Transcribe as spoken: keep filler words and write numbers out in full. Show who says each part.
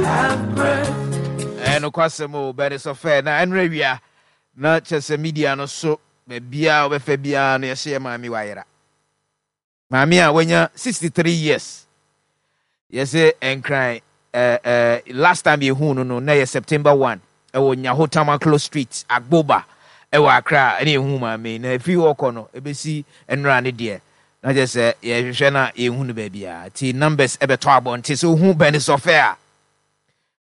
Speaker 1: no kwasemo bere so fair na enrewia na chese media no so be bia obefa bia no yese maami wayera maami a wanya sixty-three years yese enkran eh eh last time ye hu no no na September first e wo Nyahotama Close Street Agboba e wa Accra ene hu maami na fi woko no ebesi enra ne de na je se ye hwehwe na ye hu no ba bia ti numbers e beto abonte so hu bene so fair